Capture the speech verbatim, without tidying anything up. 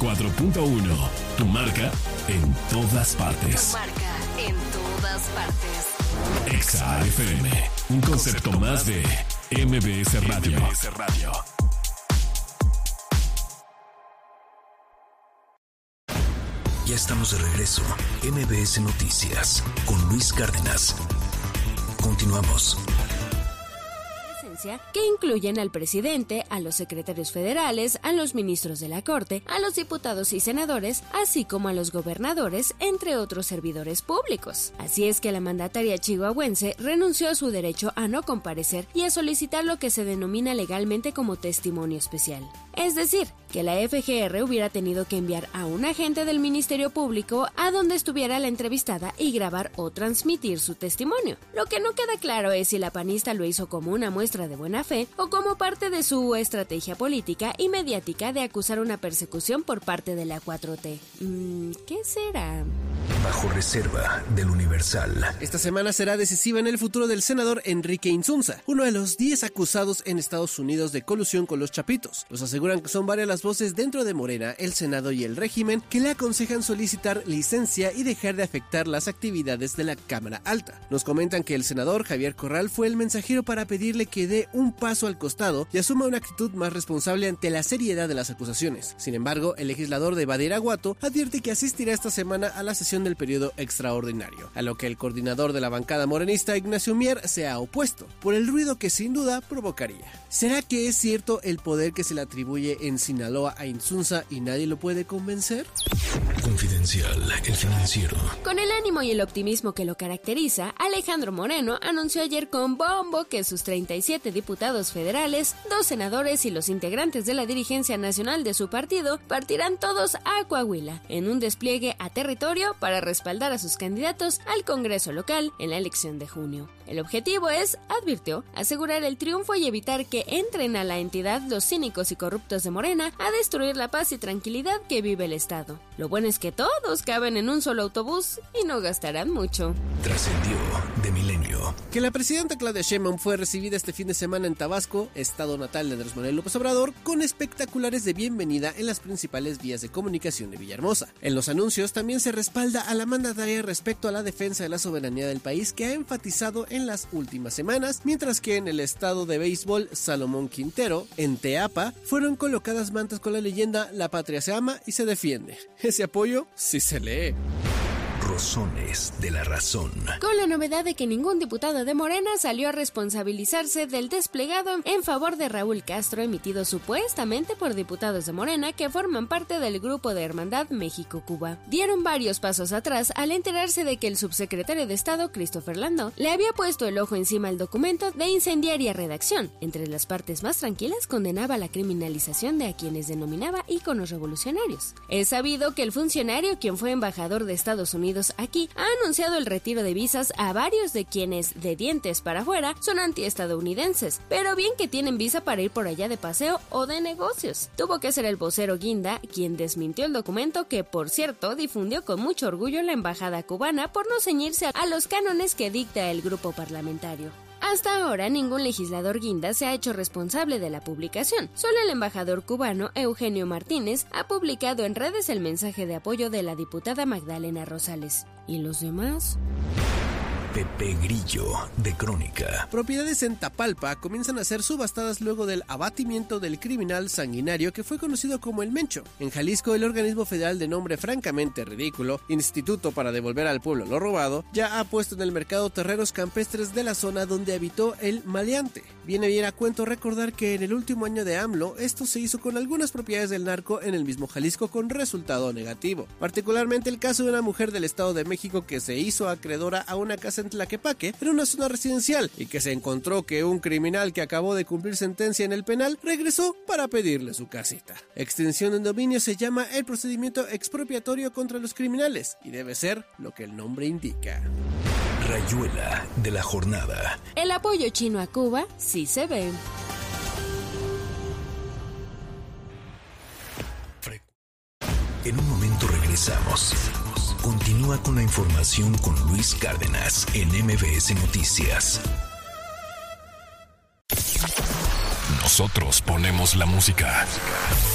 cuatro punto uno. Tu marca en todas partes. Tu marca en todas partes. Exa F M. Un concepto más de M B S Radio. M B S Radio. Ya estamos de regreso. M B S Noticias con Luis Cárdenas. Continuamos. Que incluyen al presidente, a los secretarios federales, a los ministros de la Corte, a los diputados y senadores, así como a los gobernadores, entre otros servidores públicos. Así es que la mandataria chihuahuense renunció a su derecho a no comparecer y a solicitar lo que se denomina legalmente como testimonio especial. Es decir, que la F G R hubiera tenido que enviar a un agente del Ministerio Público a donde estuviera la entrevistada y grabar o transmitir su testimonio. Lo que no queda claro es si la panista lo hizo como una muestra de buena fe o como parte de su estrategia política y mediática de acusar una persecución por parte de la cuatro T. Mm, ¿Qué será? Bajo reserva del Universal. Esta semana será decisiva en el futuro del senador Enrique Insunza, uno de los diez acusados en Estados Unidos de colusión con los Chapitos. Los aseguran que son varias las voces dentro de Morena, el Senado y el régimen que le aconsejan solicitar licencia y dejar de afectar las actividades de la Cámara Alta. Nos comentan que el senador Javier Corral fue el mensajero para pedirle que dé un paso al costado y asuma una actitud más responsable ante la seriedad de las acusaciones. Sin embargo, el legislador de Badiraguato advierte que asistirá esta semana a la sesión del periodo extraordinario, a lo que el coordinador de la bancada morenista, Ignacio Mier, se ha opuesto, por el ruido que sin duda provocaría. ¿Será que es cierto el poder que se le atribuye en Sinaloa a Insunza y nadie lo puede convencer? Confidencial, el financiero. Con el ánimo y el optimismo que lo caracteriza, Alejandro Moreno anunció ayer con bombo que sus treinta y siete diputados federales, dos senadores y los integrantes de la dirigencia nacional de su partido partirán todos a Coahuila en un despliegue a territorio para respaldar a sus candidatos al Congreso local en la elección de junio. El objetivo es, advirtió, asegurar el triunfo y evitar que entren a la entidad los cínicos y corruptos de Morena a destruir la paz y tranquilidad que vive el Estado. Lo bueno es que todos caben en un solo autobús y no gastarán mucho. Trascendió de Milenio. Que la presidenta Claudia Sheinbaum fue recibida este fin de semana en Tabasco, estado natal de Andrés Manuel López Obrador, con espectaculares de bienvenida en las principales vías de comunicación de Villahermosa. En los anuncios también se respalda a la mandataria respecto a la defensa de la soberanía del país que ha enfatizado en las últimas semanas, mientras que en el estado de béisbol Salomón Quintero, en Teapa, fueron colocadas mantas con la leyenda "La patria se ama y se defiende". Ese apoyo sí se lee. Rozones de la razón. Con la novedad de que ningún diputado de Morena salió a responsabilizarse del desplegado en favor de Raúl Castro emitido supuestamente por diputados de Morena que forman parte del Grupo de Hermandad México-Cuba. Dieron varios pasos atrás al enterarse de que el subsecretario de Estado, Christopher Landó, le había puesto el ojo encima al documento de incendiaria redacción. Entre las partes más tranquilas condenaba la criminalización de a quienes denominaba íconos revolucionarios. Es sabido que el funcionario, quien fue embajador de Estados Unidos aquí, ha anunciado el retiro de visas a varios de quienes, de dientes para afuera, son antiestadounidenses, pero bien que tienen visa para ir por allá de paseo o de negocios. Tuvo que ser el vocero Guinda quien desmintió el documento que, por cierto, difundió con mucho orgullo la embajada cubana por no ceñirse a los cánones que dicta el grupo parlamentario. Hasta ahora, ningún legislador guinda se ha hecho responsable de la publicación. Solo el embajador cubano, Eugenio Martínez, ha publicado en redes el mensaje de apoyo de la diputada Magdalena Rosales. ¿Y los demás? Pepe Grillo, de Crónica. Propiedades en Tapalpa comienzan a ser subastadas luego del abatimiento del criminal sanguinario que fue conocido como el Mencho. En Jalisco, el organismo federal de nombre francamente ridículo, Instituto para Devolver al Pueblo lo Robado, ya ha puesto en el mercado terrenos campestres de la zona donde habitó el maleante. Viene bien a cuento recordar que en el último año de AMLO, esto se hizo con algunas propiedades del narco en el mismo Jalisco con resultado negativo. Particularmente el caso de una mujer del Estado de México que se hizo acreedora a una casa en Tlaquepaque, en una zona residencial, y que se encontró que un criminal que acabó de cumplir sentencia en el penal regresó para pedirle su casita. Extensión de dominio se llama el procedimiento expropiatorio contra los criminales, y debe ser lo que el nombre indica. Rayuela de la jornada. El apoyo chino a Cuba sí se ve. En un momento regresamos. Continúa con la información con Luis Cárdenas en M B S Noticias. Nosotros ponemos la música.